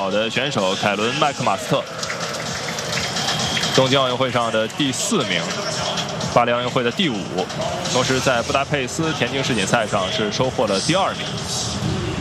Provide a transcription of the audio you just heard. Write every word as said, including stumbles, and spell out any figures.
跑的选手凯伦·麦克马斯特，东京奥运会上的第四名，巴黎奥运会的第五，同时在布达佩斯田径世锦赛上是收获了第二名。